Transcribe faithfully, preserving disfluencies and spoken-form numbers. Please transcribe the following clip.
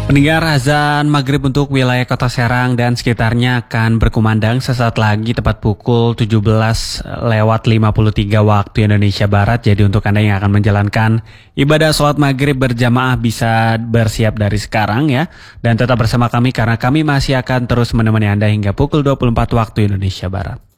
Pendengar, azan maghrib untuk wilayah kota Serang dan sekitarnya akan berkumandang sesaat lagi tepat pukul tujuh belas lewat lima puluh tiga waktu Indonesia Barat. Jadi untuk Anda yang akan menjalankan ibadah sholat maghrib berjamaah bisa bersiap dari sekarang ya. Dan tetap bersama kami karena kami masih akan terus menemani Anda hingga pukul dua puluh empat waktu Indonesia Barat.